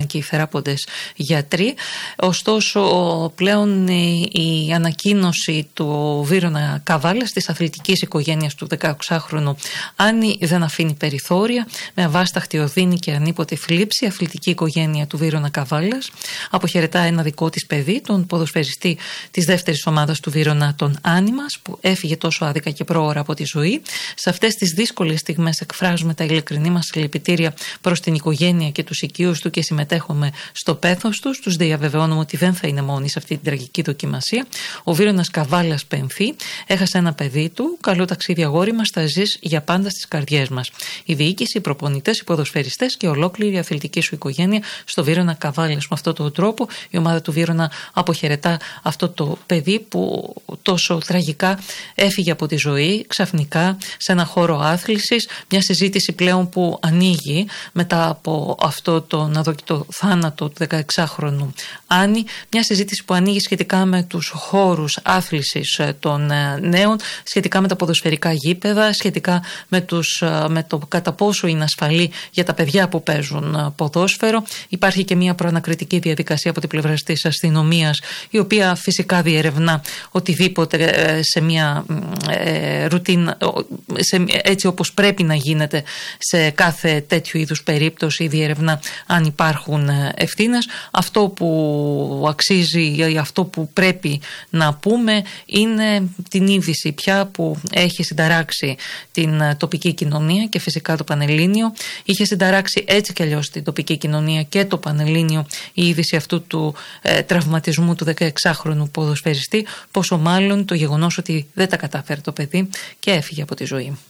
και οι θεράποντες γιατροί. Ωστόσο, πλέον η ανακοίνωση του Βύρωνα Καβάλας, της αθλητικής οικογένειας του 16χρονου Άννη, δεν αφήνει περιθώρια. Με αβάσταχτη οδύνη και ανίποτη θλίψη, η αθλητική οικογένεια του Βύρωνα Καβάλας αποχαιρετά ένα δικό της παιδί, τον ποδοσφαιριστή της δεύτερης ομάδας του Βύρωνα, τον Άννη μας, που έφυγε τόσο άδικα και πρόωρα από τη ζωή. Σε αυτές τις δύσκολες στιγμές εκφράζουμε τα ειλικρινή μας συλληπιτήρια προς την οικογένεια και τους οικείους του και συμμετέχουμε στο πέθος τους. Τους διαβεβαιώνουμε ότι δεν θα είναι μόνοι σε αυτή την τραγική δοκιμασία. Ο Βύρωνας Καβάλας πενθεί, έχασε ένα παιδί του. Καλό ταξίδι, αγόρι μας, θα ζεις για πάντα στις καρδιές μας. Η διοίκηση, οι προπονητές, οι ποδοσφαιριστές και ολόκληρη η αθλητική σου οικογένεια στο Βύρωνα Καβάλας. Με αυτόν τον τρόπο η ομάδα του Βύρωνα αποχαιρετά αυτό το παιδί που τόσο τραγικά έφυγε από τη ζωή ξαφνικά σε ένα χώρο άθλησης. Μια συζήτηση πλέον που ανοίγει μετά από αυτό τον αδόκητο θάνατο του 16χρονου Άννη. Μια συζήτηση που ανοίγει σχετικά με τους χώρους άθλησης των νέων, σχετικά με τα ποδοσφαιρικά γήπεδα, σχετικά με το κατά πόσο είναι ασφαλή για τα παιδιά που παίζουν ποδόσφαιρο. Υπάρχει και μια προανακριτική διαδικασία από την πλευρά της αστυνομίας, η οποία φυσικά διερευνά οτιδήποτε σε μια ρουτίνα, έτσι όπως πρέπει να γίνεται σε κάθε τέτοιου είδους περίπτωση, διερευνά αν υπάρχουν ευθύνες. Αυτό που αξίζει ή αυτό που πρέπει να πούμε είναι την είδηση πια που έχει συνταράξει την τοπική κοινωνία και φυσικά το Πανελλήνιο. Είχε συνταράξει έτσι κι αλλιώς την τοπική κοινωνία και το Πανελλήνιο η είδηση αυτού του τραυματισμού του 16χρονου ποδοσφαιριστή, πόσο μάλλον το γεγονός ότι δεν τα κατάφερε το παιδί και έφυγε από τη ζωή.